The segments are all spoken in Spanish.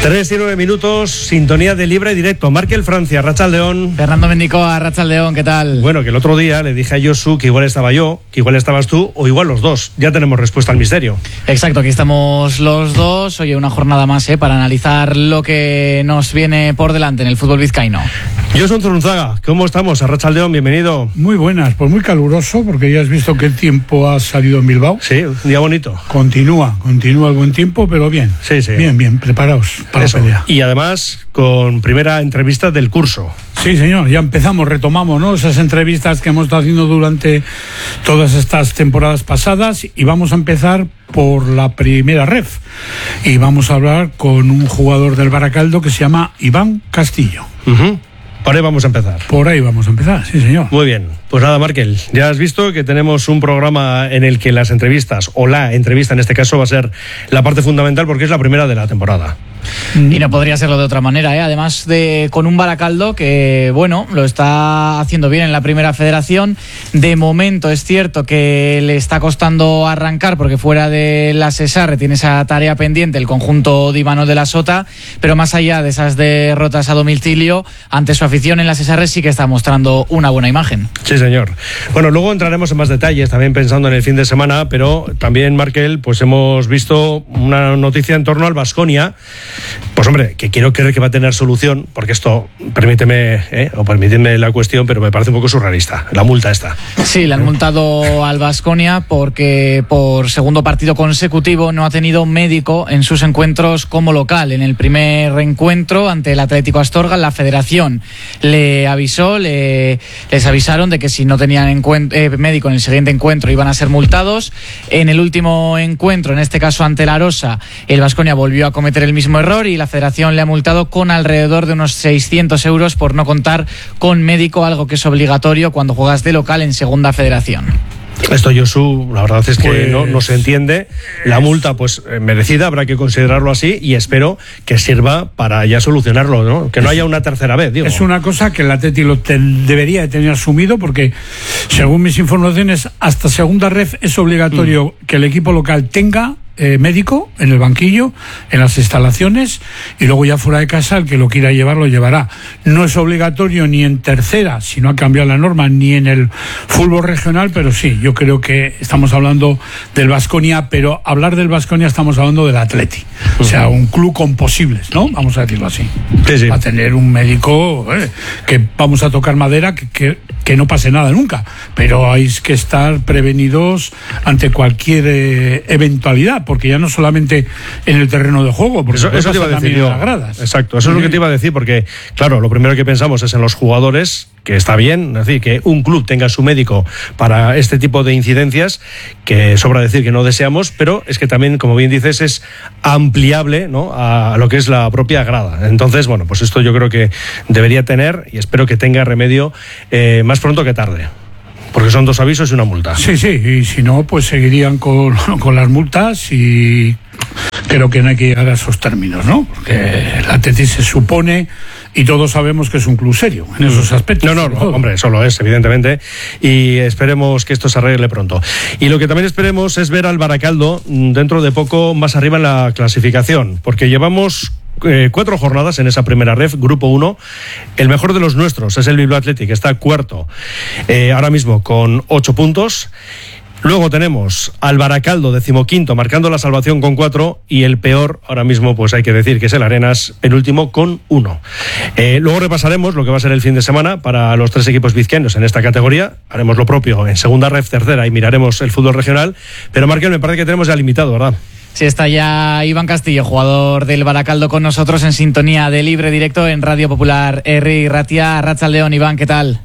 3:09, sintonía de Libre y Directo. Markel Francia, Arratsaldeon. Fernando Mendicoa, Arratsaldeon, ¿qué tal? Bueno, que el otro día le dije a Josu que igual estaba yo, que igual estabas tú, o igual los dos. Ya tenemos respuesta al misterio. Exacto, aquí estamos los dos. Oye, una jornada más para analizar lo que nos viene por delante en el fútbol vizcaíno. Josu Zurunzaga, ¿cómo estamos? Arratsaldeon, bienvenido. Muy buenas, pues muy caluroso, porque ya has visto que el tiempo ha salido en Bilbao. Sí, un día bonito. Continúa el buen tiempo, pero bien. Sí. Bien, preparaos para eso. la pelea. Y además, con primera entrevista del curso. Sí, señor, ya empezamos, retomamos, ¿no? Esas entrevistas que hemos estado haciendo durante todas estas temporadas pasadas, y vamos a empezar por la primera ref. Y vamos a hablar con un jugador del Baracaldo que se llama Iván Castillo. Por ahí vamos a empezar. Por ahí vamos a empezar, sí, señor. Muy bien. Pues nada, Markel, ya has visto que tenemos un programa en el que las entrevistas, o la entrevista en este caso, va a ser la parte fundamental porque es la primera de la temporada. Y no podría serlo de otra manera, además con un Baracaldo que, bueno, lo está haciendo bien en la primera federación. De momento es cierto que le está costando arrancar porque fuera de la Sesarre tiene esa tarea pendiente el conjunto de Ivano de la Sota, pero más allá de esas derrotas a domicilio, ante su afición en la Sesarre sí que está mostrando una buena imagen. Sí, señor. Bueno, luego entraremos en más detalles, también pensando en el fin de semana, pero también, Markel, pues hemos visto una noticia en torno al Baskonia. Pues hombre, que quiero creer que va a tener solución, porque esto, permíteme la cuestión, pero me parece un poco surrealista, la multa esta. Sí, le han multado al Baskonia porque por segundo partido consecutivo no ha tenido médico en sus encuentros como local. En el primer reencuentro ante el Atlético Astorga, la federación le avisó, les avisaron de que si no tenían médico en el siguiente encuentro iban a ser multados. En el último encuentro, en este caso ante la Arosa, el Baskonia volvió a cometer el mismo error y la federación le ha multado con alrededor de unos 600 euros por no contar con médico, algo que es obligatorio cuando juegas de local en segunda federación. Esto, Josu, la verdad es que no se entiende. La multa, pues merecida, habrá que considerarlo así y espero que sirva para ya solucionarlo, ¿no? Que no haya una tercera vez, digo. Es una cosa que el Atlético debería de tener asumido porque, según mis informaciones, hasta segunda ref es obligatorio que el equipo local tenga médico en el banquillo, en las instalaciones, y luego ya fuera de casa el que lo quiera llevar lo llevará. No es obligatorio ni en tercera, si no ha cambiado la norma, ni en el fútbol regional, pero sí, yo creo que estamos hablando del Baskonia, pero hablar del Baskonia estamos hablando del Atleti, o sea, un club con posibles, ¿no? Vamos a decirlo así. Sí. A tener un médico que vamos a tocar madera, que no pase nada nunca, pero hay que estar prevenidos ante cualquier eventualidad, porque ya no solamente en el terreno de juego, porque eso te iba a decir yo. En las gradas. Exacto, eso es lo que te iba a decir, porque claro, lo primero que pensamos es en los jugadores, que está bien, es decir, que un club tenga su médico para este tipo de incidencias, que sobra decir que no deseamos, pero es que también, como bien dices, es ampliable, ¿no?, a lo que es la propia grada. Entonces, bueno, pues esto yo creo que debería tener, y espero que tenga remedio más pronto que tarde. Porque son 2 avisos y una multa. Sí, y si no, pues seguirían con las multas, y creo que no hay que llegar a esos términos, ¿no? Porque el Atleti se supone, y todos sabemos que es un club serio en esos aspectos. No, hombre, eso lo es, evidentemente, y esperemos que esto se arregle pronto. Y lo que también esperemos es ver al Baracaldo dentro de poco más arriba en la clasificación, porque llevamos 4 jornadas en esa primera ref, grupo 1. El mejor de los nuestros es el Bilbao Athletic, que está cuarto ahora mismo con 8 puntos. Luego tenemos al Baracaldo, 15º, marcando la salvación con 4, y el peor ahora mismo, pues hay que decir que es el Arenas, penúltimo con 1. Luego repasaremos lo que va a ser el fin de semana para los 3 equipos vizcaínos en esta categoría. Haremos lo propio en segunda ref, tercera, y miraremos el fútbol regional. Pero, Markel, me parece que tenemos ya limitado, ¿verdad? Sí, está ya Iván Castillo, jugador del Baracaldo, con nosotros en sintonía de Libre Directo en Radio Popular Herri Ratia. Arratsaldeon, Iván, ¿qué tal?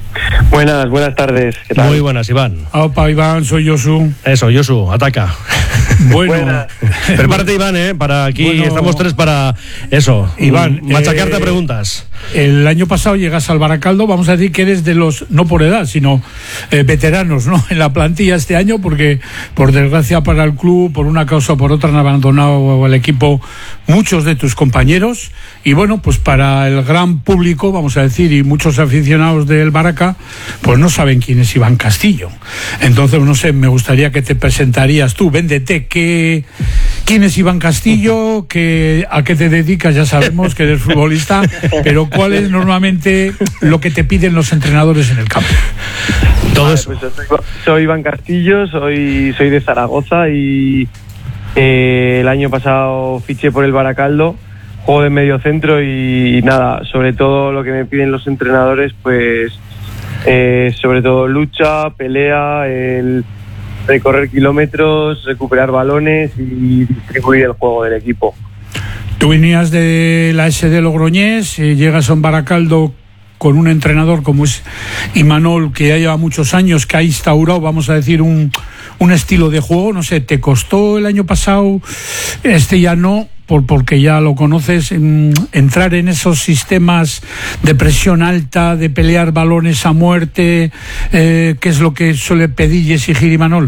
Buenas tardes. ¿Qué tal? Muy buenas, Iván. Opa, Iván, soy Josu. Eso, Josu, ataca. Bueno, prepárate, Iván, para aquí. Bueno, estamos 3 para eso, Iván, machacarte a preguntas. El año pasado llegas al Baracaldo, vamos a decir que eres de los, no por edad, sino veteranos, ¿no?, en la plantilla este año, porque por desgracia para el club, por una causa o por otra, han abandonado al equipo muchos de tus compañeros. Y bueno, pues para el gran público, vamos a decir, y muchos aficionados del Baraca, pues no saben quién es Iván Castillo. Entonces, no sé, me gustaría que te presentarías tú. Véndete, ¿quién es Iván Castillo? ¿A qué te dedicas? Ya sabemos que eres futbolista, pero ¿cuál es normalmente lo que te piden los entrenadores en el campo? Pues soy Iván Castillo, soy de Zaragoza y el año pasado fiché por el Baracaldo, juego de medio centro y nada, sobre todo lo que me piden los entrenadores, pues sobre todo lucha, pelea, el recorrer kilómetros, recuperar balones y distribuir el juego del equipo. Tú venías de la SD Logroñés, llegas a un Baracaldo con un entrenador como es Imanol, que ya lleva muchos años, que ha instaurado, vamos a decir, un estilo de juego. No sé, ¿te costó el año pasado, ya no, porque ya lo conoces, entrar en esos sistemas de presión alta, de pelear balones a muerte, que es lo que suele pedir y exigir Imanol?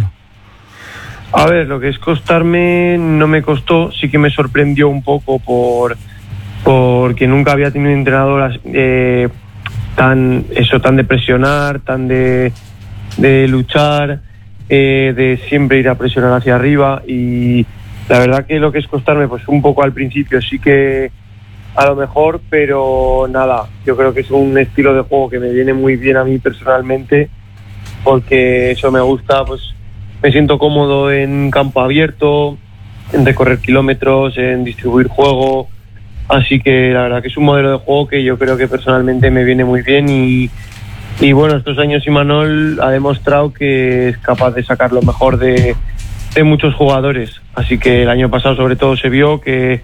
A ver, lo que es costarme no me costó, sí que me sorprendió un poco porque nunca había tenido un entrenador tan de presionar, tan de luchar, de siempre ir a presionar hacia arriba. Y la verdad que lo que es costarme, pues un poco al principio sí que a lo mejor, pero nada, yo creo que es un estilo de juego que me viene muy bien a mí personalmente, porque eso me gusta, pues me siento cómodo en campo abierto, en recorrer kilómetros, en distribuir juego, así que la verdad que es un modelo de juego que yo creo que personalmente me viene muy bien y bueno, estos años Imanol ha demostrado que es capaz de sacar lo mejor de muchos jugadores, así que el año pasado sobre todo se vio que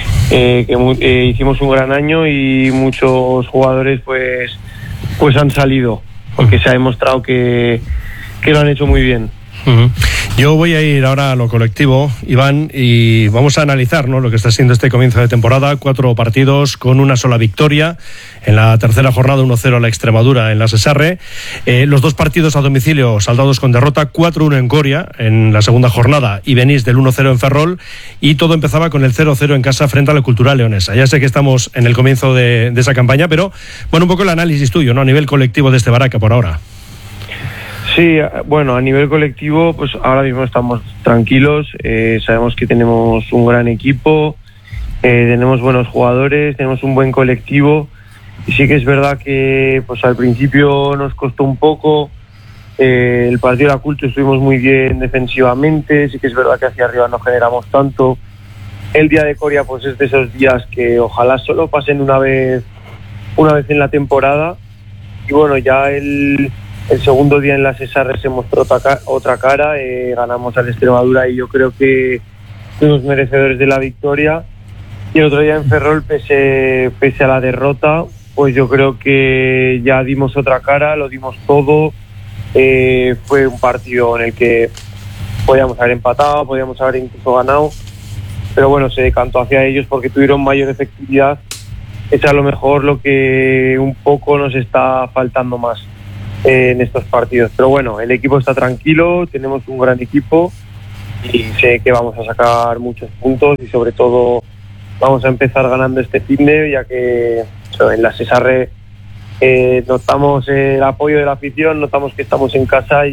hicimos un gran año y muchos jugadores pues han salido, porque se ha demostrado que lo han hecho muy bien. Yo voy a ir ahora a lo colectivo, Iván, y vamos a analizar, ¿no?, lo que está siendo este comienzo de temporada. 4 partidos con una sola victoria. En la tercera jornada 1-0 a la Extremadura en la Sesarre. Los 2 partidos a domicilio saldados con derrota, 4-1 en Coria en la segunda jornada y venís del 1-0 en Ferrol, y todo empezaba con el 0-0 en casa frente a la Cultural Leonesa. Ya sé que estamos en el comienzo de esa campaña, pero bueno, un poco el análisis tuyo, ¿no?, a nivel colectivo de este Baraca por ahora. Sí, bueno, a nivel colectivo, pues ahora mismo estamos tranquilos, sabemos que tenemos un gran equipo, tenemos buenos jugadores, tenemos un buen colectivo, y sí que es verdad que pues al principio nos costó un poco, el partido de la Culto estuvimos muy bien defensivamente, sí que es verdad que hacia arriba no generamos tanto. El día de Coria pues es de esos días que ojalá solo pasen una vez en la temporada, y bueno, ya el segundo día en la Sesarre se mostró otra cara, ganamos a la Extremadura y yo creo que fuimos merecedores de la victoria. Y el otro día en Ferrol, pese a la derrota, pues yo creo que ya dimos otra cara, lo dimos todo. Fue un partido en el que podíamos haber empatado, podíamos haber incluso ganado, pero bueno, se decantó hacia ellos porque tuvieron mayor efectividad. Es a lo mejor lo que un poco nos está faltando más en estos partidos, pero bueno, el equipo está tranquilo, tenemos un gran equipo y sé que vamos a sacar muchos puntos y sobre todo vamos a empezar ganando este finde, ya que en la Sesarre notamos el apoyo de la afición, notamos que estamos en casa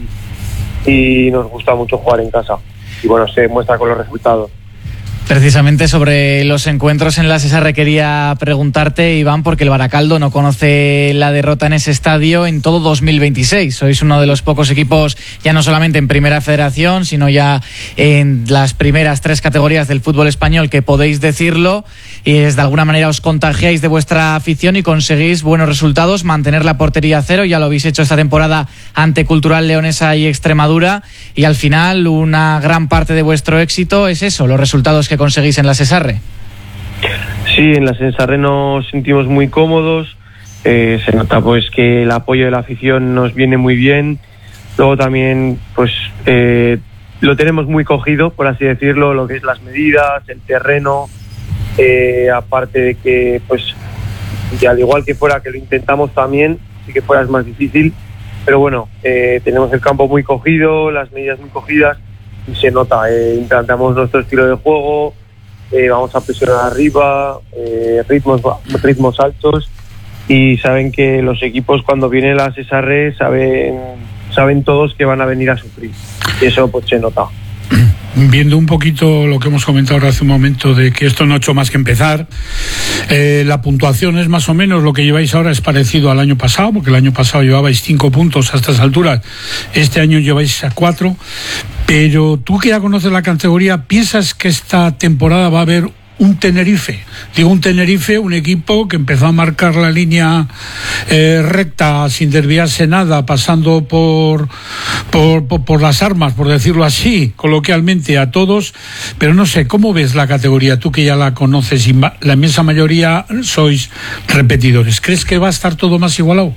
y nos gusta mucho jugar en casa y bueno, se muestra con los resultados. Precisamente sobre los encuentros en la Sesarre quería preguntarte, Iván, porque el Baracaldo no conoce la derrota en ese estadio en todo 2026. Sois uno de los pocos equipos, ya no solamente en Primera Federación, sino ya en las primeras 3 categorías del fútbol español que podéis decirlo, y de alguna manera os contagiáis de vuestra afición y conseguís buenos resultados, mantener la portería a 0, ya lo habéis hecho esta temporada ante Cultural Leonesa y Extremadura, y al final una gran parte de vuestro éxito es eso, los resultados que conseguís en la Sesarre. Sí, en la Sesarre nos sentimos muy cómodos, se nota pues que el apoyo de la afición nos viene muy bien, luego también pues lo tenemos muy cogido, por así decirlo, lo que es las medidas, el terreno, aparte de que pues y al igual que fuera que lo intentamos también, sí que fuera es más difícil, pero bueno, tenemos el campo muy cogido, las medidas muy cogidas y se nota, implantamos nuestro estilo de juego, vamos a presionar arriba, ritmos altos, y saben que los equipos cuando viene la Cesarre saben todos que van a venir a sufrir, y eso pues se nota. Viendo un poquito lo que hemos comentado ahora hace un momento, de que esto no ha hecho más que empezar, la puntuación es más o menos lo que lleváis ahora, es parecido al año pasado, porque el año pasado llevabais 5 puntos a estas alturas, este año lleváis a 4, pero tú que ya conoces la categoría, ¿piensas que esta temporada va a haber un Tenerife? Digo un Tenerife, un equipo que empezó a marcar la línea recta sin desviarse nada, pasando por las armas, por decirlo así, coloquialmente, a todos, pero no sé, ¿cómo ves la categoría? Tú que ya la conoces y la inmensa mayoría sois repetidores, ¿crees que va a estar todo más igualado?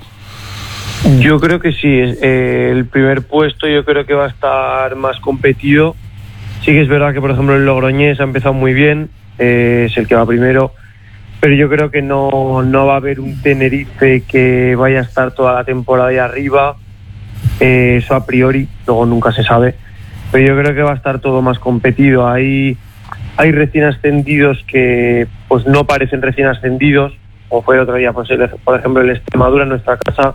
Yo creo que sí, el primer puesto yo creo que va a estar más competido. Sí que es verdad que por ejemplo el Logroñés ha empezado muy bien, es el que va primero, pero yo creo que no va a haber un Tenerife que vaya a estar toda la temporada ahí arriba, eso a priori, luego nunca se sabe, pero yo creo que va a estar todo más competido. Hay recién ascendidos que pues no parecen recién ascendidos, como fue el otro día, pues por ejemplo el Extremadura en nuestra casa,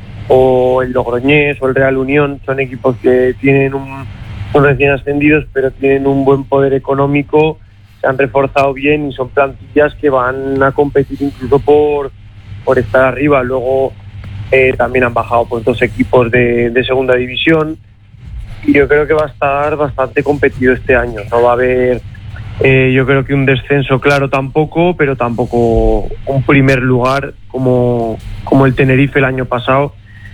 o el Logroñés o el Real Unión, son equipos que son recién ascendidos pero tienen un buen poder económico, se han reforzado bien y son plantillas que van a competir incluso por estar arriba. Luego también han bajado pues 2 equipos de segunda división y yo creo que va a estar bastante competido este año. No va a haber yo creo que un descenso claro tampoco, pero tampoco un primer lugar como el Tenerife el año pasado,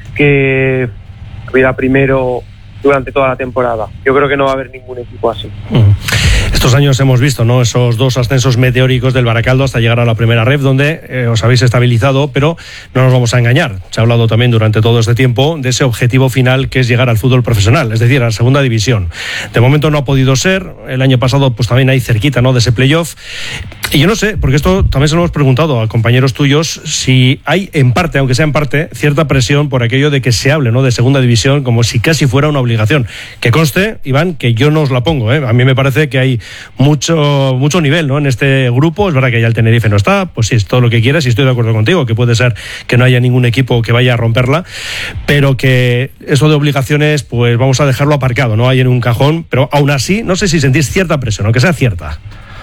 que hubiera primero durante toda la temporada. Yo creo que no va a haber ningún equipo así. Estos años hemos visto, ¿no?, esos 2 ascensos meteóricos del Baracaldo hasta llegar a la primera ref, donde os habéis estabilizado, pero no nos vamos a engañar. Se ha hablado también durante todo este tiempo de ese objetivo final que es llegar al fútbol profesional, es decir, a la segunda división. De momento no ha podido ser. El año pasado pues también ahí cerquita, ¿no?, de ese playoff. Y yo no sé, porque esto también se lo hemos preguntado a compañeros tuyos, si hay en parte, aunque sea en parte, cierta presión por aquello de que se hable, ¿no?, de segunda división como si casi fuera una obligación. Que conste, Iván, que yo no os la pongo, A mí me parece que hay mucho nivel, ¿no?, en este grupo. Es verdad que ya el Tenerife no está, pues sí, es todo lo que quieras y estoy de acuerdo contigo, que puede ser que no haya ningún equipo que vaya a romperla, pero que eso de obligaciones pues vamos a dejarlo aparcado, ¿no?, ahí en un cajón, pero aún así no sé si sentís cierta presión, aunque sea cierta.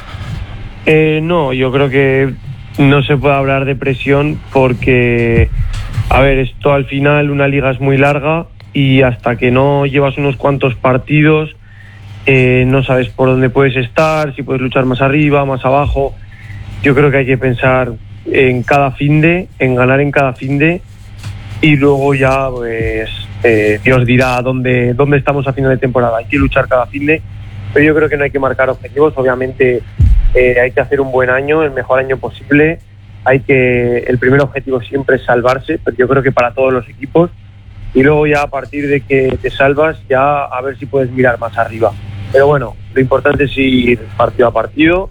No, yo creo que no se puede hablar de presión porque, a ver, esto al final, una liga es muy larga y hasta que no llevas unos cuantos partidos no sabes por dónde puedes estar, si puedes luchar más arriba, más abajo. Yo creo que hay que pensar en cada finde, en ganar en cada finde, y luego ya pues Dios dirá dónde estamos a final de temporada. Hay que luchar cada finde, pero yo creo que no hay que marcar objetivos. Obviamente hay que hacer un buen año, el mejor año posible. El primer objetivo siempre es salvarse, pero yo creo que para todos los equipos, y luego ya a partir de que te salvas, ya a ver si puedes mirar más arriba. Pero bueno, lo importante es ir partido a partido,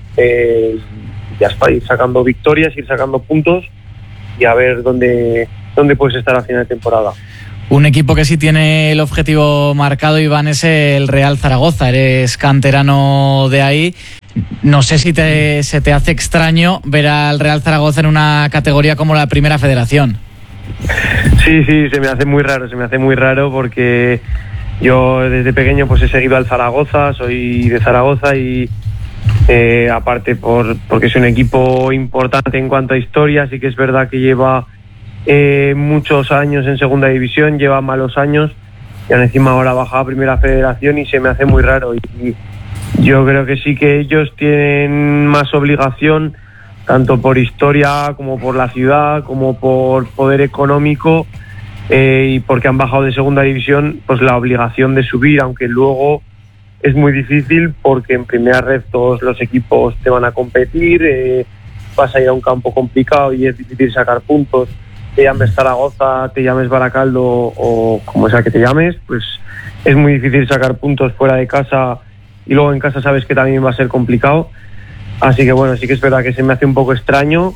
ya está, ir sacando victorias, ir sacando puntos y a ver dónde puedes estar a final de temporada. Un equipo que sí tiene el objetivo marcado, Iván, es el Real Zaragoza. Eres canterano de ahí. No sé si se te hace extraño ver al Real Zaragoza en una categoría como la Primera Federación. Sí, se me hace muy raro porque yo desde pequeño pues he seguido al Zaragoza, soy de Zaragoza y aparte porque es un equipo importante en cuanto a historia. Sí que es verdad que lleva muchos años en segunda división, lleva malos años y encima ahora baja a Primera Federación y se me hace muy raro. Y yo creo que sí que ellos tienen más obligación, tanto por historia como por la ciudad, como por poder económico, y porque han bajado de segunda división, pues la obligación de subir, aunque luego es muy difícil porque en primera red todos los equipos te van a competir, vas a ir a un campo complicado y es difícil sacar puntos. Te llames Zaragoza, te llames Baracaldo o como sea que te llames, pues es muy difícil sacar puntos fuera de casa y luego en casa sabes que también va a ser complicado. Así que bueno, sí que es verdad que se me hace un poco extraño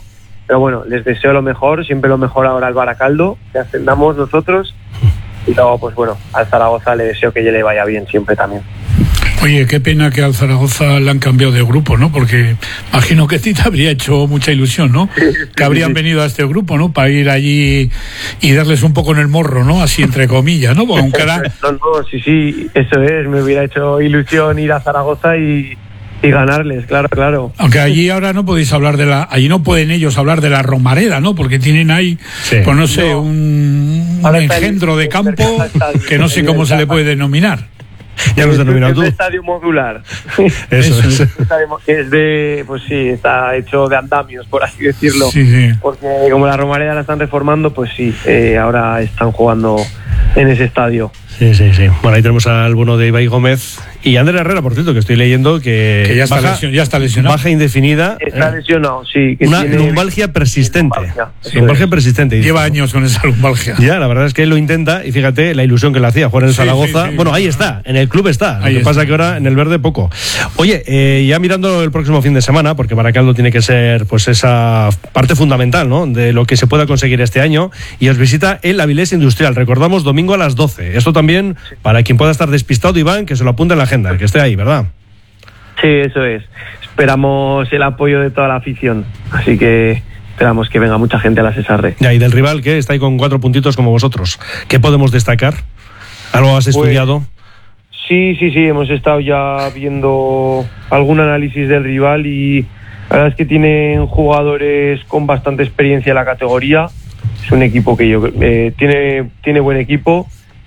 pero bueno, les deseo lo mejor, siempre lo mejor ahora al Baracaldo, que ascendamos nosotros, y luego pues bueno, al Zaragoza le deseo que le vaya bien siempre también. Oye, qué pena que al Zaragoza le han cambiado de grupo, ¿no? Porque imagino que a ti te habría hecho mucha ilusión, ¿no? Que habrían venido a este grupo, ¿no? Para ir allí y darles un poco en el morro, ¿no? Así entre comillas, ¿no? Porque aunque era... No, sí, eso es. Me hubiera hecho ilusión ir a Zaragoza y ganarles, claro. Aunque allí ahora no podéis hablar allí no pueden ellos hablar de la Romareda, ¿no? Porque tienen ahí, pues no sé, un engendro de campo que no sé cómo se le puede denominar. Ya lo has denominado tú. Es un estadio modular. Eso es. Es de, pues sí, está hecho de andamios, por así decirlo. Sí. Porque como la Romareda la están reformando, pues sí, ahora están jugando en ese estadio. Sí. Bueno, ahí tenemos al bueno de Ibai Gómez y Ander Herrera, por cierto, que estoy leyendo que ya está lesionado. Baja indefinida. Está lesionado, sí. Que una tiene lumbalgia persistente. Lumbalgia persistente. Lleva años con esa lumbalgia. Ya, la verdad es que él lo intenta y fíjate la ilusión que le hacía jugar en Zaragoza. Sí. Bueno, ahí está, en el club está. Lo que pasa que ahora en el verde poco. Oye, ya mirando el próximo fin de semana, porque Baracaldo tiene que ser pues esa parte fundamental, ¿no? De lo que se pueda conseguir este año, y os visita el Avilés Industrial. Recordamos, domingo a las 12. Esto también, para quien pueda estar despistado, Iván, que se lo apunte en la agenda, que esté ahí, ¿verdad? Sí, eso es. Esperamos el apoyo de toda la afición, así que esperamos que venga mucha gente a la Cesarre. Ya, y del rival, que está ahí con 4 puntitos como vosotros, ¿qué podemos destacar? ¿Algo has estudiado? Sí, hemos estado ya viendo algún análisis del rival y la verdad es que tienen jugadores con bastante experiencia en la categoría. Es un equipo que tiene buen equipo.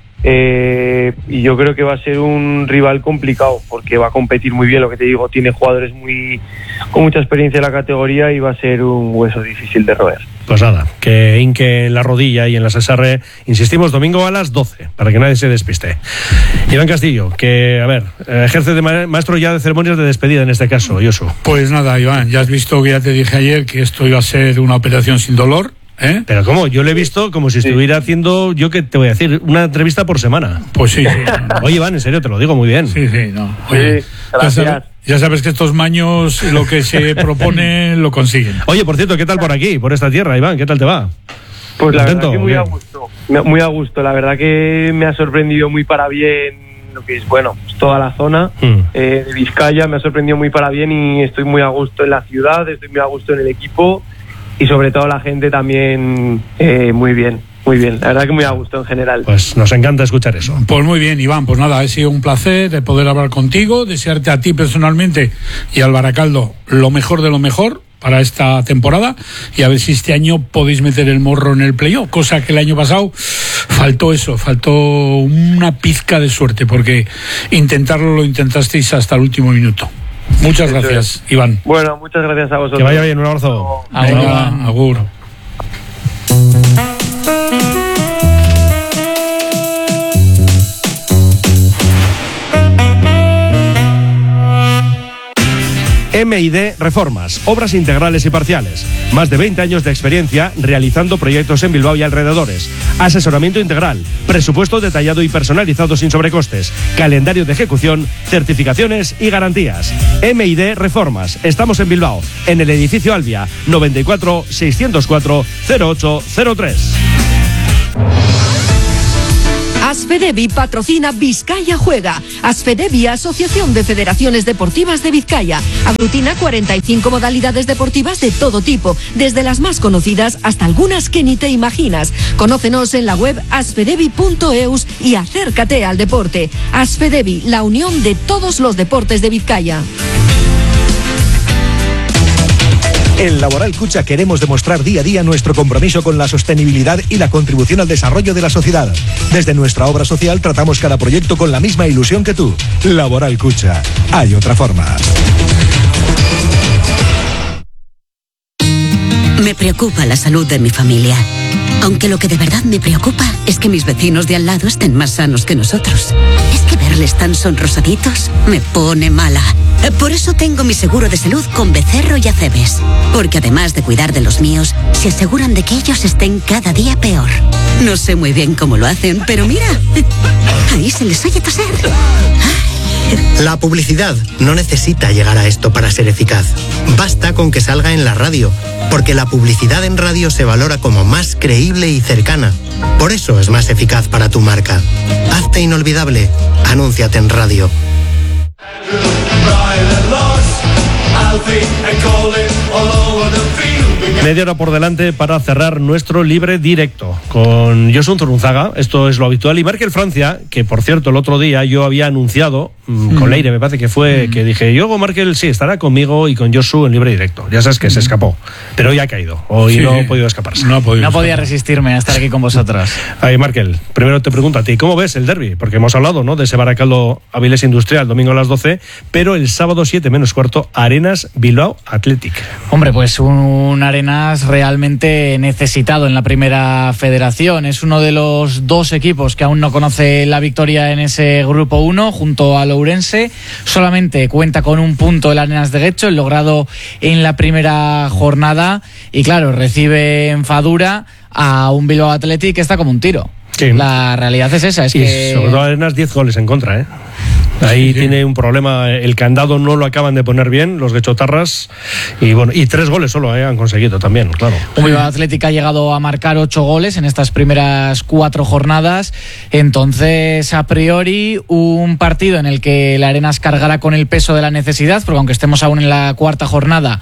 Y yo creo que va a ser un rival complicado porque va a competir muy bien, lo que te digo, tiene jugadores con mucha experiencia en la categoría y va a ser un hueso difícil de roer. Pues nada, que hinque en la rodilla y en la Cesarre, insistimos, domingo a las 12, para que nadie se despiste. Iván Castillo, que, a ver, ejerce de maestro ya de ceremonias de despedida en este caso, Josu. Pues nada, Iván, ya has visto que ya te dije ayer que esto iba a ser una operación sin dolor. Pero ¿cómo? Yo lo he visto como si estuviera haciendo, yo qué te voy a decir, una entrevista por semana. Pues sí. Oye, Iván, en serio, te lo digo muy bien. Sí, no. Oye, gracias. Ya sabes que estos maños lo que se propone lo consiguen. Oye, por cierto, ¿qué tal por aquí, por esta tierra, Iván? ¿Qué tal te va? Pues la verdad que muy a gusto. La verdad que me ha sorprendido muy para bien lo que es, bueno, pues toda la zona de Vizcaya. Me ha sorprendido muy para bien y estoy muy a gusto en la ciudad, estoy muy a gusto en el equipo. Y sobre todo la gente también muy bien. La verdad que muy a gusto en general. Pues nos encanta escuchar eso. Pues muy bien, Iván, pues nada, ha sido un placer de poder hablar contigo, desearte a ti personalmente y al Baracaldo lo mejor de lo mejor para esta temporada y a ver si este año podéis meter el morro en el playoff, cosa que el año pasado faltó una pizca de suerte porque lo intentasteis hasta el último minuto. Muchas gracias, Iván. Bueno, muchas gracias a vosotros. Que vaya bien, un abrazo. Agur. M&D Reformas, obras integrales y parciales. Más de 20 años de experiencia realizando proyectos en Bilbao y alrededores. Asesoramiento integral, presupuesto detallado y personalizado sin sobrecostes, calendario de ejecución, certificaciones y garantías. M&D Reformas. Estamos en Bilbao, en el edificio Albia, 94 604 0803. Asfedevi patrocina Vizcaya Juega. Asfedevi, Asociación de Federaciones Deportivas de Vizcaya. Aglutina 45 modalidades deportivas de todo tipo, desde las más conocidas hasta algunas que ni te imaginas. Conócenos en la web asfedevi.eus y acércate al deporte. Asfedevi, la unión de todos los deportes de Vizcaya. En Laboral Cucha queremos demostrar día a día nuestro compromiso con la sostenibilidad y la contribución al desarrollo de la sociedad. Desde nuestra obra social tratamos cada proyecto con la misma ilusión que tú. Laboral Cucha. Hay otra forma. Me preocupa la salud de mi familia. Aunque lo que de verdad me preocupa es que mis vecinos de al lado estén más sanos que nosotros. Es que verles tan sonrosaditos me pone mala. Por eso tengo mi seguro de salud con Becerro y Acebes. Porque además de cuidar de los míos, se aseguran de que ellos estén cada día peor. No sé muy bien cómo lo hacen, pero mira, ahí se les oye toser. La publicidad no necesita llegar a esto para ser eficaz. Basta con que salga en la radio, porque la publicidad en radio se valora como más creíble y cercana. Por eso es más eficaz para tu marca. Hazte inolvidable. Anúnciate en radio. Media hora por delante para cerrar nuestro libre directo con Josu Zurunzaga. Esto es lo habitual. Y Markel Francia, que por cierto el otro día yo había anunciado con Leire, me parece que fue, que dije, yo Markel sí estará conmigo y con Josu en libre directo. Ya sabes que se escapó, pero hoy ha caído. Hoy no ha podido escaparse. No podía resistirme a estar aquí con vosotros. Ay, Markel, primero te pregunto a ti, ¿cómo ves el derbi? Porque hemos hablado, ¿no?, de ese Baracaldo Avilés Industrial, domingo a las 12, pero el sábado 7:15, Arenas Bilbao Athletic. Hombre, pues un Arenas realmente necesitado en la primera federación. Es uno de los dos equipos que aún no conoce la victoria en ese grupo 1, junto al Ourense. Solamente cuenta con un punto el Arenas de Guecho, el logrado en la primera jornada. Y claro, recibe en Fadura a un Bilbao Athletic que está como un tiro. Sí. La realidad es esa. Y sobre todo Arenas 10 goles en contra, ¿eh? Ahí tiene un problema, el candado no lo acaban de poner bien los guechotarras y bueno, y 3 goles solo han conseguido también, claro. Un Bilbao Athletic ha llegado a marcar 8 goles en estas primeras 4 jornadas, entonces a priori un partido en el que el Arenas cargará con el peso de la necesidad, porque aunque estemos aún en la 4ª jornada,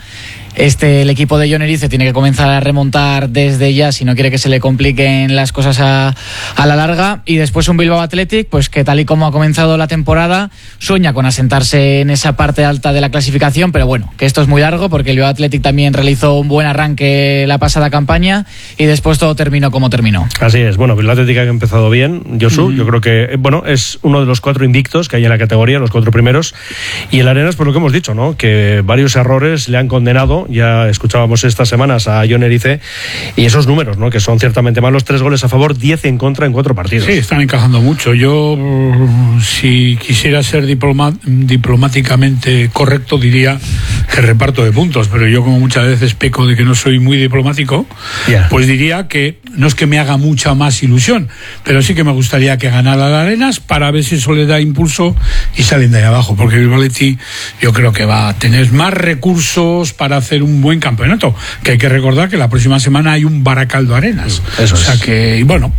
el equipo de Jon Erice tiene que comenzar a remontar desde ya si no quiere que se le compliquen las cosas a la larga. Y después un Bilbao Athletic, pues que tal y como ha comenzado la temporada, sueña con asentarse en esa parte alta de la clasificación, pero bueno, que esto es muy largo porque el Bilbao Athletic también realizó un buen arranque la pasada campaña y después todo terminó como terminó. Así es, bueno, Bilbao Athletic ha empezado bien, Josu, yo creo que, bueno, es uno de los 4 invictos que hay en la categoría, los 4 primeros, y el Arenas, pues lo que hemos dicho, ¿no?, que varios errores le han condenado. Ya escuchábamos estas semanas a Jon Erice y esos números, ¿no?, que son ciertamente malos: 3 goles a favor, 10 en contra en 4 partidos. Sí, están encajando mucho. Yo, si quisiera ser diplomáticamente correcto, diría que reparto de puntos, pero yo, como muchas veces peco de que no soy muy diplomático, pues diría que no es que me haga mucha más ilusión, pero sí que me gustaría que ganara la Arenas para ver si eso le da impulso y salen de ahí abajo, porque el Valetti yo creo que va a tener más recursos para hacer un buen campeonato, que hay que recordar que la próxima semana hay un Baracaldo Arenas. Eso es. O sea que, bueno,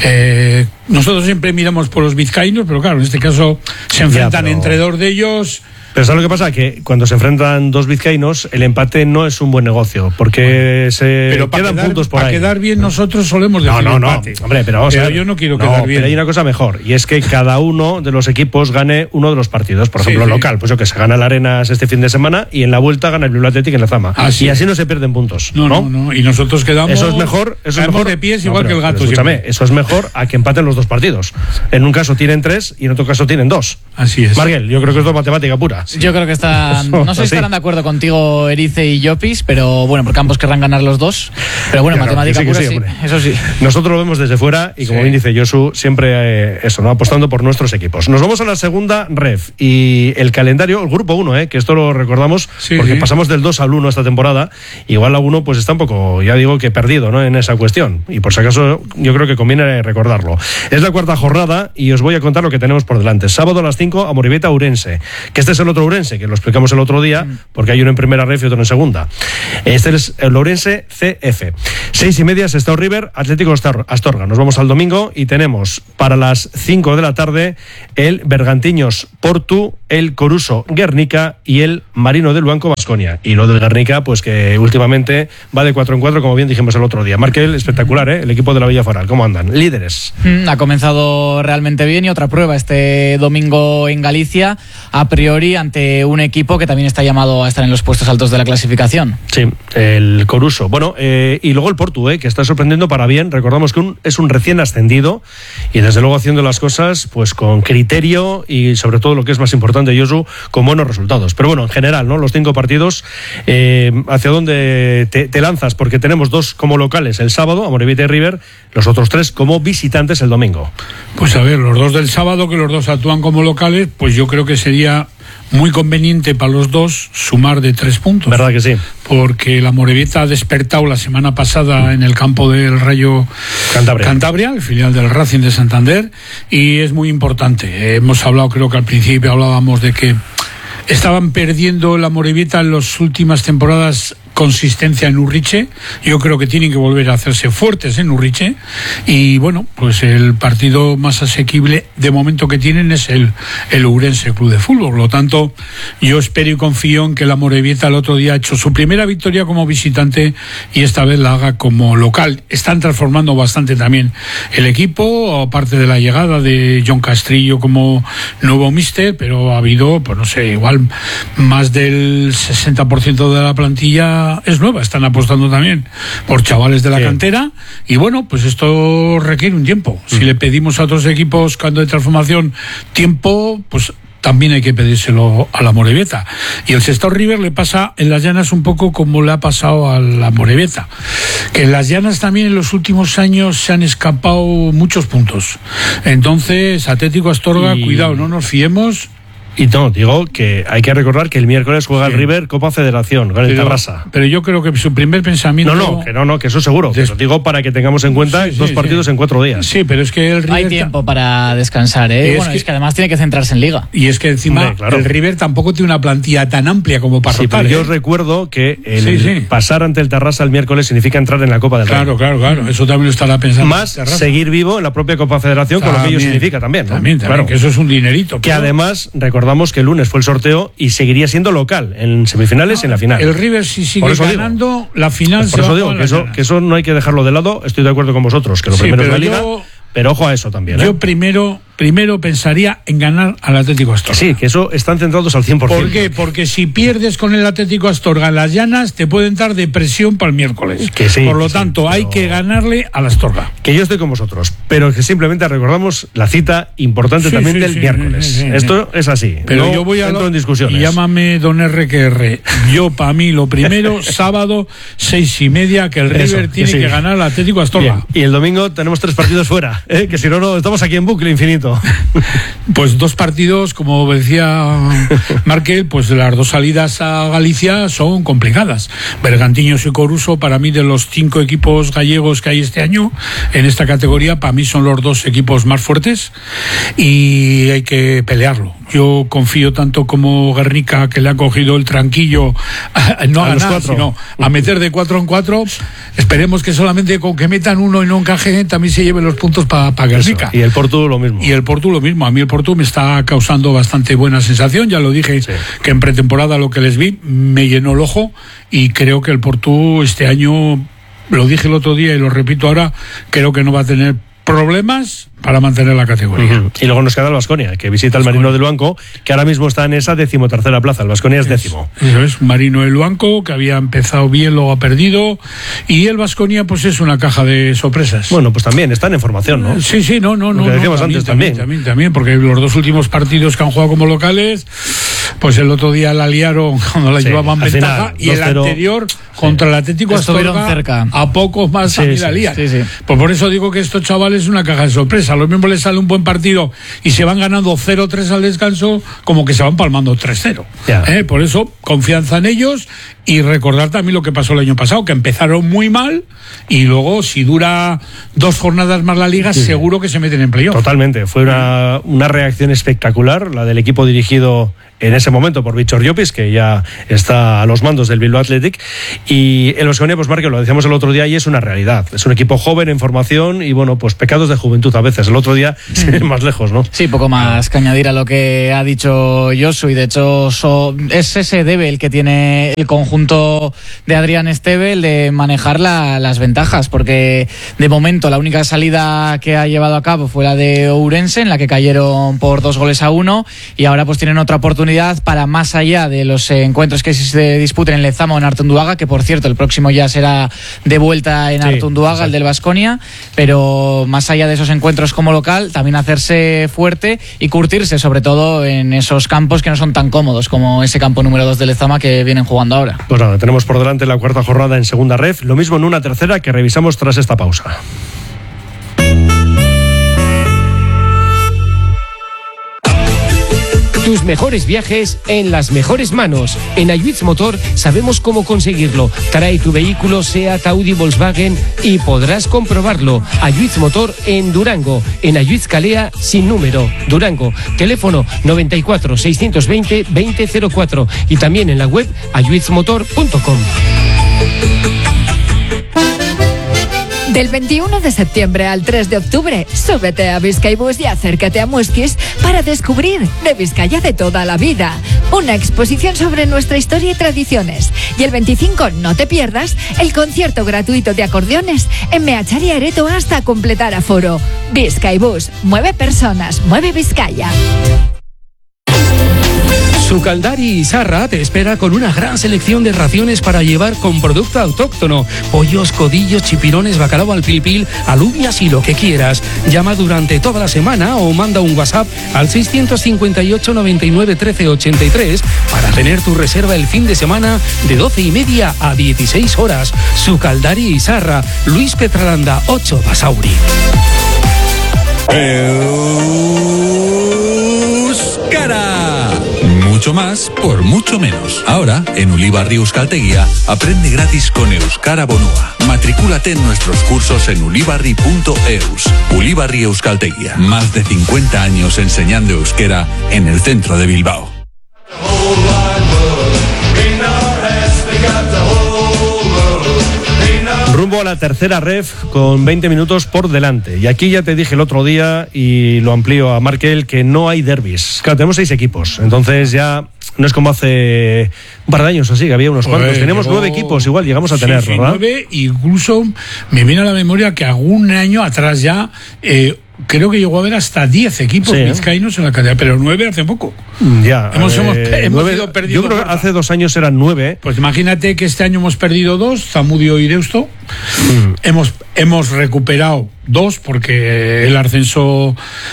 nosotros siempre miramos por los vizcaínos, pero claro, en este caso se enfrentan entre 2 de ellos. Pero ¿sabes lo que pasa? Que cuando se enfrentan 2 vizcaínos, el empate no es un buen negocio, porque quedan puntos por ahí. Para quedar bien nosotros solemos decir empate. Hombre, pero vamos a ver. Yo no quiero quedar bien. Pero hay una cosa mejor, y es que cada uno de los equipos gane uno de los partidos. Por ejemplo, local, pues yo que se gana el Arenas este fin de semana y en la vuelta gana el Bilbao Athletic en la Zama. Y así no se pierden puntos. No. Y nosotros quedamos. Eso es mejor de pies igual que el gato. Escúchame, eso es mejor a que empaten los 2 partidos. En un caso tienen 3 y en otro caso tienen 2. Así es. Marguel, yo creo que esto es matemática pura. Yo creo que no sé si estarán de acuerdo contigo Erice y Llopis, pero bueno, porque ambos querrán ganar los 2. Pero bueno, claro, matemática pura, sí, eso sí. Nosotros lo vemos desde fuera y como bien dice Josu, siempre apostando por nuestros equipos. Nos vamos a la segunda ref y el calendario, el grupo 1, que esto lo recordamos porque pasamos del 2 al 1 esta temporada. Igual la 1 pues está un poco, ya digo, que perdido, ¿no?, en esa cuestión, y por si acaso yo creo que conviene recordarlo. Es la 4ª jornada y os voy a contar lo que tenemos por delante. Sábado a las 5, Amorebieta Ourense, que este es el otro Ourense, que lo explicamos el otro día, porque hay uno en primera ref y otro en segunda. Este es el Ourense CF. 6:30, Sestao River, Atlético Astorga. Nos vamos al domingo y tenemos para las 5 de la tarde el Bergantiños Portu, el Coruso Guernica y el Marino del Luanco Baskonia. Y lo del Guernica, pues que últimamente va de 4 en 4, como bien dijimos el otro día. Markel, espectacular, el equipo de la Villa Foral. ¿Cómo andan? Líderes. Ha comenzado realmente bien, y otra prueba este domingo en Galicia, a priori ante un equipo que también está llamado a estar en los puestos altos de la clasificación. Sí, el Coruso. Bueno, y luego el Portu, que está sorprendiendo para bien. Recordamos que es un recién ascendido y desde luego haciendo las cosas pues con criterio y sobre todo, lo que es más importante, Josu, con buenos resultados. Pero bueno, en general, ¿no?, los 5 partidos, ¿hacia dónde te lanzas? Porque tenemos 2 como locales el sábado, Amorebieta y River, los otros 3 como visitantes el domingo. Pues a ver, los 2 del sábado, que los 2 actúan como locales, pues yo creo que sería muy conveniente para los dos sumar de 3 puntos. ¿Verdad que sí? Porque la Amorebieta ha despertado la semana pasada en el campo del Rayo Cantabria, el filial del Racing de Santander, y es muy importante. Hemos hablado, creo que al principio hablábamos de que estaban perdiendo la Amorebieta en las últimas temporadas consistencia en Urriche. Yo creo que tienen que volver a hacerse fuertes en Urriche, y bueno, pues el partido más asequible de momento que tienen es el Ourense Club de Fútbol. Por lo tanto, yo espero y confío en que la Amorebieta el otro día ha hecho su primera victoria como visitante y esta vez la haga como local. Están transformando bastante también el equipo, aparte de la llegada de John Castrillo como nuevo míster, pero ha habido, pues no sé, igual más del 60% de la plantilla es nueva. Están apostando también por chavales de la cantera, y bueno, pues esto requiere un tiempo. Si le pedimos a otros equipos cuando hay transformación tiempo, pues también hay que pedírselo a la Amorebieta. Y el Sestao River le pasa en Las Llanas un poco como le ha pasado a la Amorebieta, que en Las Llanas también en los últimos años se han escapado muchos puntos. Entonces, Atlético Astorga, cuidado, no nos fiemos. Y no, digo que hay que recordar que el miércoles juega el River Copa Federación con el Tarrasa. Pero yo creo que su primer pensamiento... No, que eso seguro. Pero digo para que tengamos en cuenta dos partidos en 4 días. Sí, pero es que el River... Hay tiempo para descansar, ¿eh? Es que además tiene que centrarse en Liga. Y es que encima el River tampoco tiene una plantilla tan amplia como para rotar. Pero yo os recuerdo que pasar ante el Tarrasa el miércoles significa entrar en la Copa del Rey. Claro. Eso también lo estará pensando. Más seguir vivo en la propia Copa Federación, con lo que ello significa también. También, claro, que eso es un dinerito. Que además, recordamos que el lunes fue el sorteo y seguiría siendo local en semifinales y en la final. El River, si sigue ganando, la final por eso digo que eso no hay que dejarlo de lado. Estoy de acuerdo con vosotros, que lo primero es la Liga, pero ojo a eso también. Yo primero pensaría en ganar al Atlético Astorga. Sí, que eso están centrados al 100%. ¿Por qué? Porque si pierdes con el Atlético Astorga en Las Llanas, te pueden dar depresión para el miércoles. Por lo tanto, hay que ganarle al Astorga. Que yo estoy con vosotros, pero que simplemente recordamos la cita importante también del miércoles. Esto es así. Pero yo voy a entro en discusiones. Llámame don RQR. Yo, para mí, lo primero, sábado, 6:30, que el River tiene que ganar al Atlético Astorga. Bien. Y el domingo tenemos 3 partidos fuera, que si no, estamos aquí en bucle infinito. Pues 2 partidos, como decía Markel, pues las 2 salidas a Galicia son complicadas. Bergantiños y Coruso, para mí, de los 5 equipos gallegos que hay este año en esta categoría, para mí son los 2 equipos más fuertes y hay que pelearlo. Yo confío tanto como Guernica, que le ha cogido el tranquillo no a ganar, sino a meter de 4 en 4. Esperemos que solamente con que metan uno y no encaje también se lleven los puntos para Guernica. Y el Portu lo mismo. A mí el Portu me está causando bastante buena sensación. Ya lo dije, que en pretemporada lo que les vi me llenó el ojo, y creo que el Portu este año, lo dije el otro día y lo repito ahora, creo que no va a tener problemas para mantener la categoría. Y luego nos queda el Baskonia, que visita el Marino del Luanco, que ahora mismo está en esa 13ª plaza. El Baskonia es 10º. Eso es, Marino del Luanco, que había empezado bien, luego ha perdido, y el Baskonia pues es una caja de sorpresas. Bueno, pues también están en formación, ¿no? Sí, no. Lo que decíamos antes también, porque los 2 últimos partidos que han jugado como locales, pues el otro día la liaron cuando la llevaban ventaja, y el anterior contra el Atlético Astorga cerca. A pocos más también la lían. Pues por eso digo que estos chavales es una caja de sorpresa. A los mismos les sale un buen partido y se van ganando 0-3 al descanso, como que se van palmando 3-0. Por eso, confianza en ellos, y recordar también lo que pasó el año pasado, que empezaron muy mal y luego, si dura 2 jornadas más la Liga, seguro que se meten en playoff. Totalmente. Fue una reacción espectacular la del equipo dirigido en ese momento por Víctor Llopis, que ya está a los mandos del Bilbao Athletic, y el Baskonia, pues Marque, lo decíamos el otro día, y es una realidad. Es un equipo joven en formación y bueno, pues pecados de juventud a veces. El otro día más lejos, ¿no? Sí, poco más que añadir a lo que ha dicho Josu, y de hecho es ese debe el que tiene el conjunto de Adrián Esteve, el de manejar las ventajas, porque de momento la única salida que ha llevado a cabo fue la de Ourense, en la que cayeron por 2-1, y ahora pues tienen otra oportunidad para, más allá de los encuentros que se disputen en Lezama o en Artunduaga, que por cierto el próximo ya será de vuelta en Artunduaga, el del Baskonia, pero más allá de esos encuentros como local, también hacerse fuerte y curtirse sobre todo en esos campos que no son tan cómodos como ese campo número 2 de Lezama que vienen jugando ahora. Pues nada, tenemos por delante la 4ª jornada en segunda ref, lo mismo en una 3ª que revisamos tras esta pausa. Tus mejores viajes en las mejores manos. En Ayuitz Motor sabemos cómo conseguirlo. Trae tu vehículo Seat, Audi, Volkswagen y podrás comprobarlo. Ayuitz Motor en Durango. En Ayuitz Calea sin número. Durango. Teléfono 94 620 2004 y también en la web ayuitzmotor.com. Del 21 de septiembre al 3 de octubre, súbete a Bizkaibus y acércate a Muskies para descubrir de Vizcaya de toda la vida. Una exposición sobre nuestra historia y tradiciones. Y el 25 no te pierdas el concierto gratuito de acordeones en Meachari Areto hasta completar aforo. Bizkaibus, mueve personas, mueve Vizcaya. Sukaldari Izarra te espera con una gran selección de raciones para llevar con producto autóctono. Pollos, codillos, chipirones, bacalao al pil, alubias y lo que quieras. Llama durante toda la semana o manda un WhatsApp al 658 99 13 83 para tener tu reserva el fin de semana de 12:30 a 16 horas. Sukaldari Izarra, Luis Petralanda 8 Basauri. Euskara. Mucho más por mucho menos. Ahora, en Ulibarri Euskaltegia, aprende gratis con Euskara Bonua. Matricúlate en nuestros cursos en ulibarri.eus. Ulibarri Euskaltegia. Más de 50 años enseñando euskera en el centro de Bilbao. Rumbo a la tercera ref con 20 minutos por delante. Y aquí ya te dije el otro día, y lo amplío a Markel, que no hay derbis. Claro, tenemos 6 equipos, entonces ya no es como hace un par de años así, que había unos cuantos. Tenemos 9 equipos, igual llegamos a tener, sí, ¿verdad? 9, incluso me viene a la memoria que algún año atrás ya... creo que llegó a haber hasta 10 equipos vizcaínos en la categoría, pero 9 hace poco. Ya. Hemos ido perdiendo. Yo creo que hace 2 años eran 9. Pues imagínate que este año hemos perdido 2, Zamudio y Deusto. Hemos recuperado 2 porque el ascenso,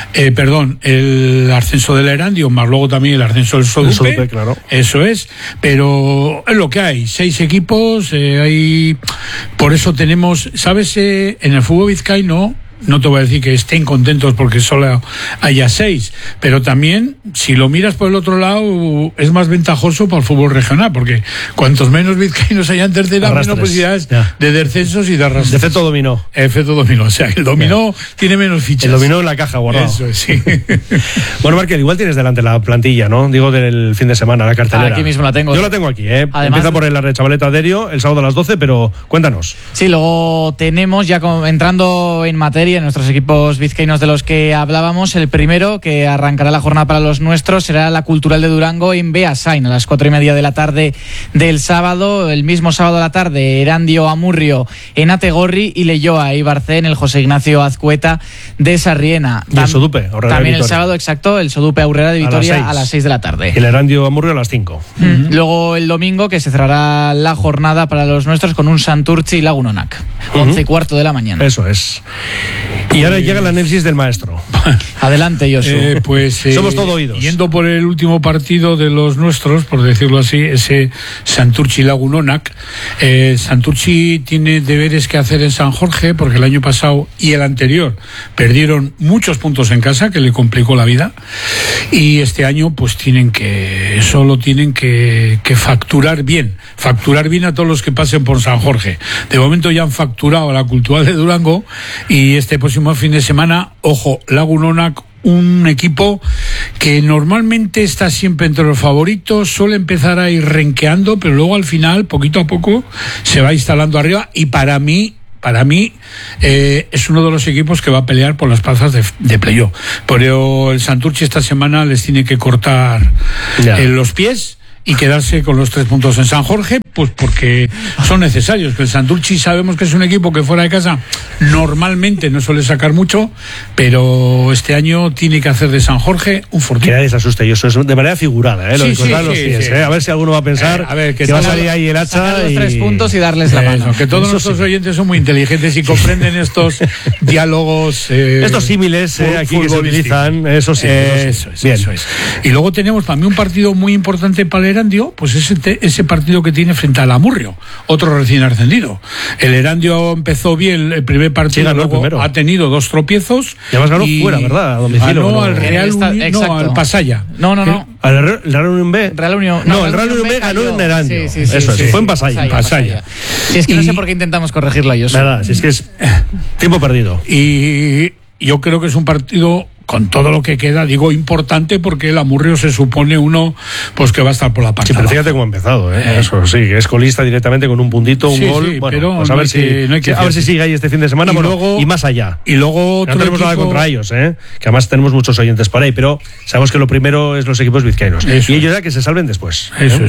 el ascenso del Erandio, más luego también el ascenso del Sodupe. El Sodupe, claro. Eso es, pero es lo que hay. 6 equipos, por eso tenemos, ¿sabes? En el fútbol vizcaíno, no te voy a decir que estén contentos porque solo haya 6, pero también, si lo miras por el otro lado, es más ventajoso para el fútbol regional, porque cuantos menos vizcaínos haya en tercera, menos posibilidades de descensos y de arrastres. De efecto dominó. O sea, el dominó tiene menos fichas. El dominó en la caja guardado. Eso es, sí. Bueno, Markel, igual tienes delante la plantilla, ¿no? Digo, del fin de semana, la cartelera. Aquí mismo la tengo. Yo la tengo aquí, Además, empieza por el Arretxabaleta Derio, el sábado a las 12, pero cuéntanos. Sí, luego tenemos, ya entrando en materia, en nuestros equipos vizcaínos de los que hablábamos, el primero que arrancará la jornada para los nuestros será la Cultural de Durango en Beasain a las 4:30 de la tarde del sábado. El mismo sábado a la tarde, Erandio Amurrio en Ategorri y Leioa y Barcé en el José Ignacio Azcueta de Sarriena. Y el Sodupe, también el sábado, exacto, el Sodupe Aurrera de Vitoria a las 6 de la tarde. Y el Erandio Amurrio a las 5. Luego el domingo, que se cerrará la jornada para los nuestros con un Santurtzi Lagunonac, 11:15 de la mañana. Eso es. Y ahora llega el análisis del maestro. Adelante, Josu. Somos todo oídos. Yendo por el último partido de los nuestros, por decirlo así, ese Santurtzi Lagunonac. Santurtzi tiene deberes que hacer en San Jorge, porque el año pasado y el anterior perdieron muchos puntos en casa, que le complicó la vida. Y este año, pues tienen que facturar bien a todos los que pasen por San Jorge. De momento ya han facturado a la Cultural de Durango, y este próximo fin de semana, ojo, Lagunonac, un equipo que normalmente está siempre entre los favoritos, suele empezar a ir renqueando, pero luego al final, poquito a poco, se va instalando arriba, y para mí es uno de los equipos que va a pelear por las plazas de playoff. Pero el Santurtzi esta semana les tiene que cortar los pies y quedarse con los 3 puntos en San Jorge, pues porque son necesarios. Que el Santurtzi sabemos que es un equipo que fuera de casa normalmente no suele sacar mucho, pero este año tiene que hacer de San Jorge un fortín. Que nadie se asuste, eso es de manera figurada, lo de cortar los pies, A ver si alguno va a pensar que va a salir ahí el hacha los 3 puntos y darles la mano. Que todos nuestros oyentes son muy inteligentes y comprenden estos diálogos, estos símiles aquí que se utilizan, eso sí. Eso es. Y luego tenemos también un partido muy importante para el Erandio, pues ese partido que tiene frente frente al Amurrio, otro recién ascendido. El Erandio empezó bien el primer partido, luego ha tenido 2 tropiezos. Y además ganó fuera, ¿verdad? A domicilio. Ganó al Real Unión, no, al Pasaya. No. ¿Al Real Unión B? El Real Unión B ganó en Erandio. Sí, eso es, fue en Pasaya. Si es que no sé por qué intentamos corregirlo a ellos. Nada, si es que es tiempo perdido. Y yo creo que es un partido, con todo lo que queda, digo importante, porque el Amurrio se supone uno pues que va a estar por la parte. Sí, pero fíjate cómo ha empezado, eso sí, es colista directamente con un puntito, un gol. Sí, bueno, pero pues a ver si sigue ahí este fin de semana, y más allá. Y luego no tenemos nada contra ellos, que además tenemos muchos oyentes por ahí, pero sabemos que lo primero es los equipos vizcaínos. Y ellos ya que se salven después. Eso.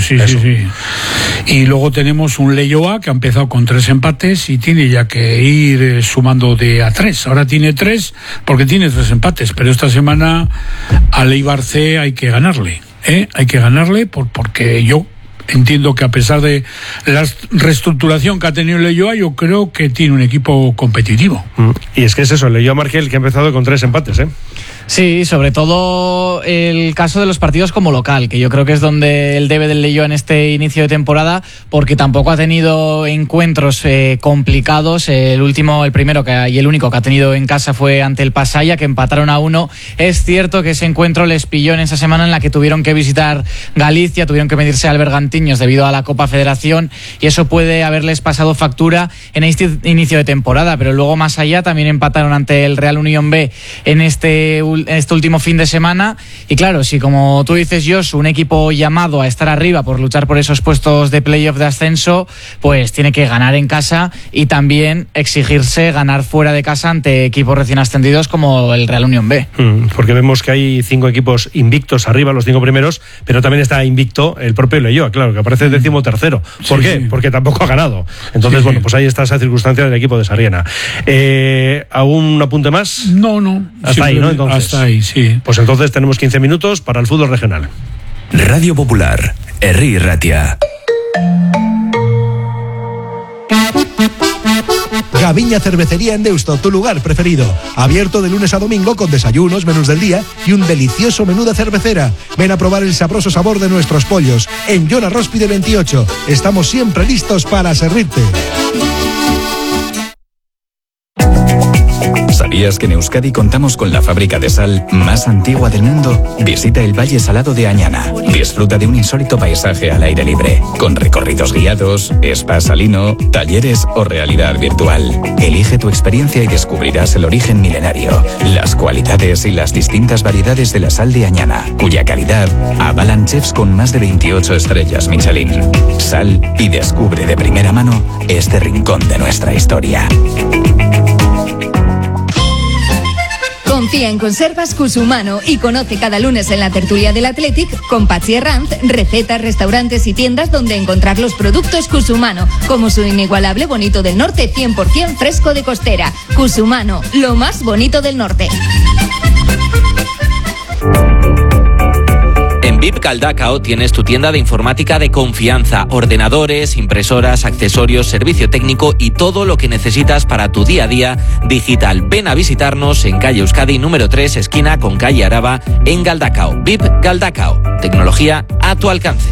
Y luego tenemos un Leioa que ha empezado con 3 empates y tiene ya que ir sumando de a 3. Ahora tiene 3 porque tiene 3 empates, pero esta semana al Eibar C hay que ganarle, hay que ganarle porque yo entiendo que a pesar de la reestructuración que ha tenido el Leioa, yo creo que tiene un equipo competitivo. Y es que es eso, el Leioa Margel, que ha empezado con 3 empates, Sí, sobre todo el caso de los partidos como local, que yo creo que es donde el debe del Leioa en este inicio de temporada, porque tampoco ha tenido encuentros complicados. El primero y el único que ha tenido en casa fue ante el Pasaya, que empataron a 1. Es cierto que ese encuentro les pilló en esa semana en la que tuvieron que visitar Galicia, tuvieron que medirse al Bergantiños debido a la Copa Federación, y eso puede haberles pasado factura en este inicio de temporada, pero luego más allá también empataron ante el Real Unión B en este último fin de semana. Y claro, si como tú dices, Josu, un equipo llamado a estar arriba por luchar por esos puestos de playoff de ascenso, pues tiene que ganar en casa y también exigirse ganar fuera de casa ante equipos recién ascendidos como el Real Unión B. Porque vemos que hay 5 equipos invictos arriba, los 5 primeros, pero también está invicto el propio Leioa, claro, que aparece 13º. ¿Por qué? Porque tampoco ha ganado. Entonces, bueno, pues ahí está esa circunstancia del equipo de Sarriena. ¿Algún apunte más? No. Hasta ahí, ¿no? Entonces, hasta ahí, sí. Pues entonces tenemos 15 minutos para el fútbol regional. Radio Popular, Herri Ratia. Gaviña Cervecería en Deusto, tu lugar preferido. Abierto de lunes a domingo con desayunos, menús del día y un delicioso menú de cervecera. Ven a probar el sabroso sabor de nuestros pollos. En Joan Arróspide 28. Estamos siempre listos para servirte. ¿Sabías que en Euskadi contamos con la fábrica de sal más antigua del mundo? Visita el Valle Salado de Añana. Disfruta de un insólito paisaje al aire libre, con recorridos guiados, spa salino, talleres o realidad virtual. Elige tu experiencia y descubrirás el origen milenario, las cualidades y las distintas variedades de la sal de Añana, cuya calidad avalan chefs con más de 28 estrellas Michelin. Sal y descubre de primera mano este rincón de nuestra historia. Confía en Conservas Cusumano y conoce cada lunes en la tertulia del Athletic con Patxi Herranz recetas, restaurantes y tiendas donde encontrar los productos Cusumano, como su inigualable bonito del norte 100% fresco de costera. Cusumano, lo más bonito del norte. En VIP Galdacao tienes tu tienda de informática de confianza, ordenadores, impresoras, accesorios, servicio técnico y todo lo que necesitas para tu día a día digital. Ven a visitarnos en calle Euskadi número 3, esquina con calle Araba, en Galdacao. VIP Galdacao, tecnología a tu alcance.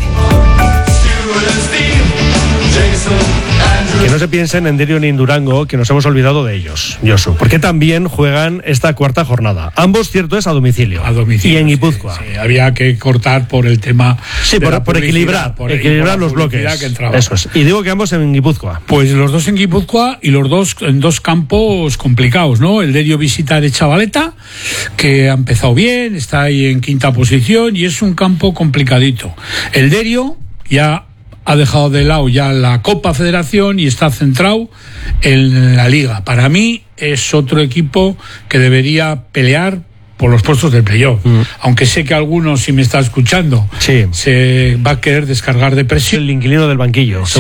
Que no se piensen en Derio ni en Durango, que nos hemos olvidado de ellos, Josu, porque también juegan esta cuarta jornada. Ambos, cierto es, a domicilio. Y en Guipúzcoa. Sí, había que cortar por el tema. Sí, por equilibrar los bloques. Eso es. Y digo que ambos en Guipúzcoa. Pues los dos en Guipúzcoa y los dos en 2 campos complicados, ¿no? El Derio visita de Chavaleta, que ha empezado bien, está ahí en 5ª posición y es un campo complicadito. El Derio ya ha dejado de lado ya la Copa Federación y está centrado en la Liga. Para mí es otro equipo que debería pelear por los puestos del playoff. Aunque sé que algunos, si me está escuchando, se va a querer descargar de presión. El inquilino del banquillo.